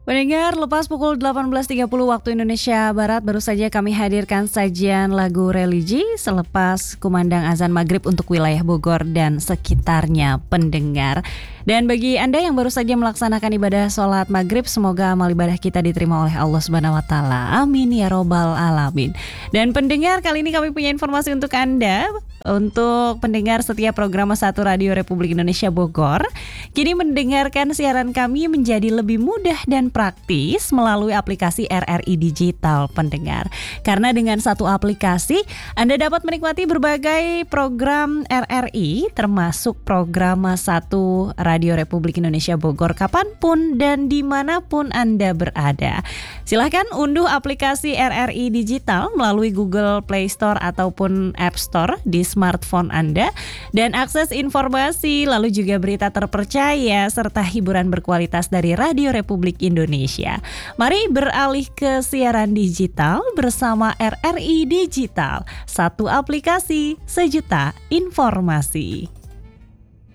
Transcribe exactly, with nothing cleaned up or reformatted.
Pendengar, lepas pukul delapan belas tiga puluh waktu Indonesia Barat, baru saja kami hadirkan sajian lagu religi selepas kumandang azan maghrib untuk wilayah Bogor dan sekitarnya, pendengar. Dan bagi Anda yang baru saja melaksanakan ibadah sholat maghrib, semoga amal ibadah kita diterima oleh Allah Subhanahu Wa Taala. Amin ya robbal alamin. Dan pendengar, kali ini kami punya informasi untuk Anda. Untuk pendengar setiap program satu Radio Republik Indonesia Bogor, kini mendengarkan siaran kami menjadi lebih mudah dan praktis melalui aplikasi R R I Digital, pendengar. Karena dengan satu aplikasi, Anda dapat menikmati berbagai program R R I, termasuk program satu Radio Republik Indonesia Bogor kapanpun dan dimanapun Anda berada. Silahkan unduh aplikasi R R I Digital melalui Google Play Store ataupun App Store di smartphone Anda dan akses informasi lalu juga berita terpercaya serta hiburan berkualitas dari Radio Republik Indonesia. Mari beralih ke siaran digital bersama R R I Digital. Satu aplikasi, sejuta informasi.